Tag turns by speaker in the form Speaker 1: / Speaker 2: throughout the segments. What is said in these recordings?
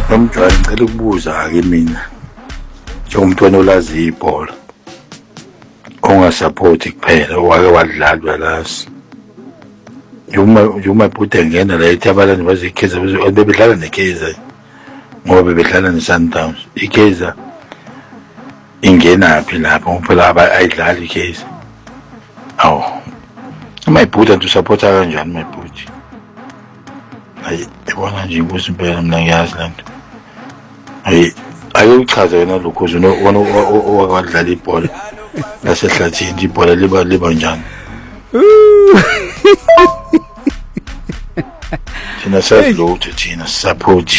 Speaker 1: Nomjwayeli ngicela ukubuza ke mina njengomuntu onolazi ibhola ongasupporti kuphela wake wadlalwa lasi uma ibhuti engena la ethi abalani bazikhiza bebedlala neKaizer ngoba bebedlala neSundowns iKaizer ingena phi lapho ngoba ayidlali iKaizer awu uma ibhuti nje usupporta kanjani uma ibhuti hayi ibona nje ukuthi impela mina ngiyazi lento hayi ayuchaza wena lokho wona owakadlala ibhola lasehlathini ibhola liba njani thina sasilutho thina support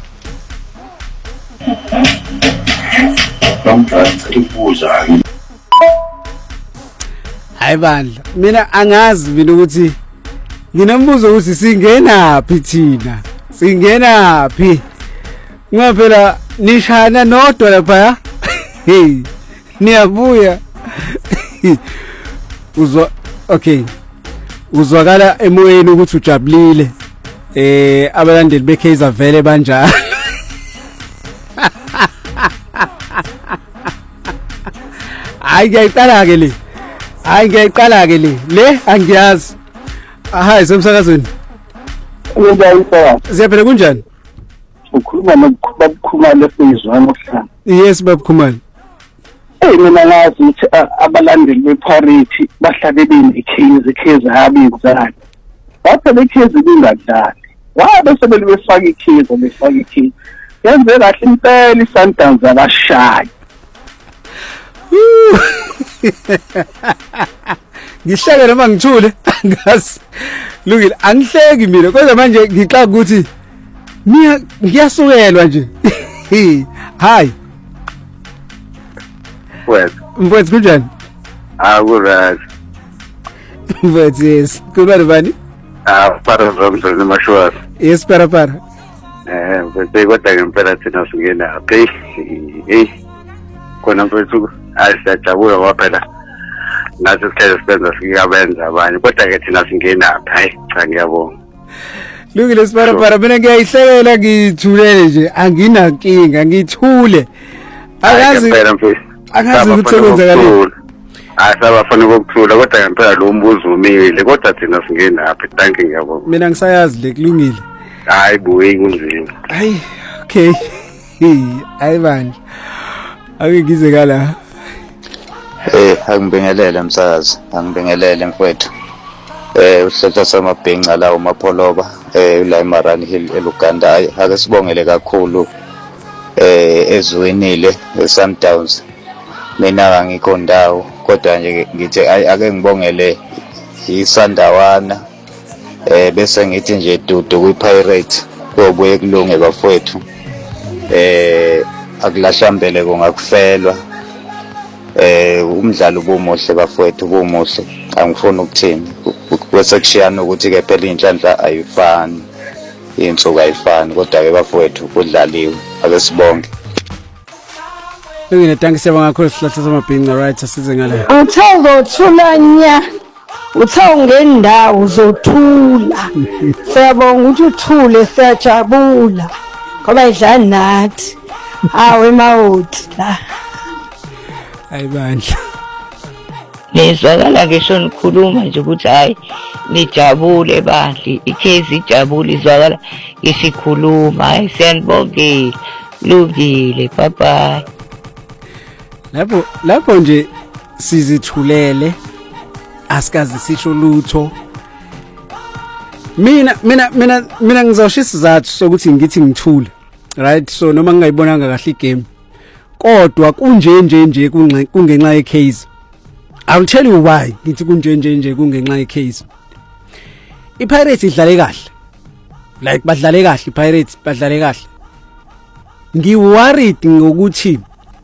Speaker 1: ngikubuza
Speaker 2: hayi bandla mina angazi mina ukuthi nginombuzo ukuthi singenaphi thina singenaphi ngoba phela nishana nodwa lapha hey niyabuya uzwa okay uzwakala emoyeni ukuthi ujabulile abalandeli beKaizer vele banjalo hayi ngiyayiqala ke le angiyazi hayi semsakazweni siyaphela kunjani
Speaker 3: ukhuluma noBabukhumalo eFezwana ohlala
Speaker 2: yes Babukhumalo
Speaker 3: mina ngazi ukuthi abalandeli bePirates bahlale beneKaizer abizana lapha leKaizer bingadlali wabe sebelifaka iKaizer yenze kahle impela iSundowns abashayi
Speaker 2: ngihleke noma ngithule ngazi lungile angihleki mina kodwa manje ngixaka ukuthi ngiyasukelwa nje hayi mfowethu kunjani
Speaker 4: right
Speaker 2: mfowethu yes kubani bani
Speaker 4: para Robinson Mashwari
Speaker 2: yes para
Speaker 4: mfowethu kodwa ngempela thina singena hey khona mfowethu asijabula ngoba phela nathi sihleze sibenza sikabenza abanye kodwa ke thina singena hayi cha ngiyabonga
Speaker 2: lungile sipara mina ngiyayihlekela ngithulele nje anginankinga ngithule akazi ukuthi kwenzakala
Speaker 4: asabafuna ukuthula kodwa ngempela lo mbuzo umile kodwa thina singena apha thank you ngiyabonga
Speaker 2: mina ngisayazi le kulungile
Speaker 4: hayi buyi kunzima
Speaker 2: hayi okay hayi bandla ake ngize kala
Speaker 5: angibingelele msakazi angibingelele mfowethu uhletha samabhenca la uMapholoba la eMarani Hill eLuganda ake sibongele kakhulu ezwenile eSundowns mina ngikho ndawo kodwa nje ngithi ake ngibongele iSandawana bese ngithi nje dudu kwiPirates kobuye kulunge bafowethu akulahlambele kongakufelwa umdlalo bomuhle bafowethu bomuhle angifuni ukuthini bese kushiyana ukuthi ke phela inhlanhla ayifani insuku ayifani kodwa ke bafowethu kudlaliwe ake sibonge
Speaker 2: lungile thank siyabonga kakhulu sihlatha samabhinqa right asize ngale
Speaker 6: uthozothulanya uthawungendawo uzothula siyabonga ukuthi uthule siyajabula ngoba idlala nathi hawe mawuthi la
Speaker 2: ayibandla
Speaker 7: nezwakala ngisho nikhuluma nje ukuthi hayi nijabule bandli iKaizer ijabule izwakala isikhuluma hayi siyanibongela lungile bye bye
Speaker 2: lapho nje sizithulele asikazi sisho lutho mina ngizosho isizathu sokuthi ngithi ngithule right so noma ngingayibonanga kahle igame kodwa kunje kungenxa yeKaizer I'll tell you why ngithi kunje kungenxa yeKaizer iPirates idlale kahle like badlale kahle iPirates badlale kahle ngiworried ngokuthi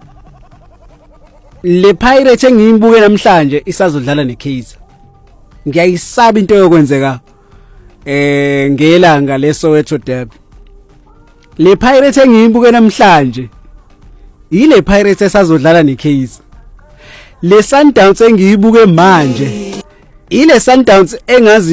Speaker 2: le Pirates engiyibuke namhlanje isazodlala neKaizer ngiyayisaba into yokwenzeka ngelanga leSoweto derby le Pirates engiyibuke namhlanje ile Pirates esazodlala neKaizer le Sundowns engiyibuke manje ile Sundowns engazi